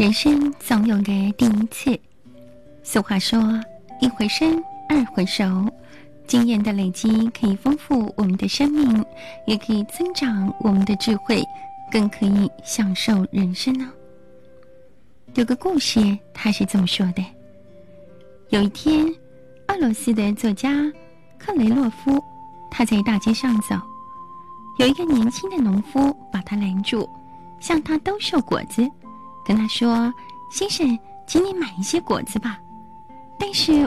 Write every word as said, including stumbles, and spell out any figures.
人生总有个第一次。俗话说，一回生，二回熟。经验的累积可以丰富我们的生命，也可以增长我们的智慧，更可以享受人生呢。有个故事，他是这么说的：有一天，俄罗斯的作家克雷洛夫，他在大街上走，有一个年轻的农夫把他拦住，向他兜售果子，跟他说：“先生，请你买一些果子吧，但是